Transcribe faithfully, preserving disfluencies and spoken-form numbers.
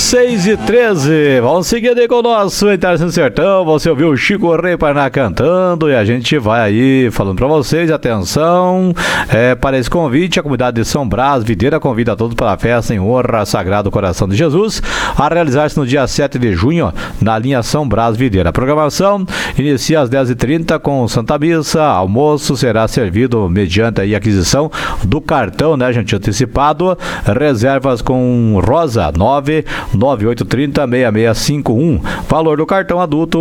seis e treze. Vamos seguir aí com o nosso Interesse Sertão. Você ouviu o Chico Rei Paraná cantando e a gente vai aí falando pra vocês. Atenção é, para esse convite. A comunidade de São Brás Videira convida a todos para a festa em honra ao Sagrado Coração de Jesus, a realizar-se no dia sete de junho na linha São Brás Videira. A programação inicia às dez e trinta com Santa Missa. Almoço será servido mediante a aquisição do cartão, né, gente, antecipado. Reservas com Rosa nove nove oito três zero seis seis cinco um. Valor do cartão adulto